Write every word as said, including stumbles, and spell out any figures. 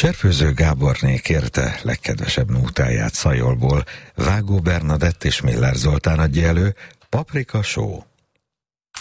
Cserfőző Gáborné kérte legkedvesebb nótáját Szajolból, Vágó Bernadett és Miller Zoltán adja elő, Paprika Só.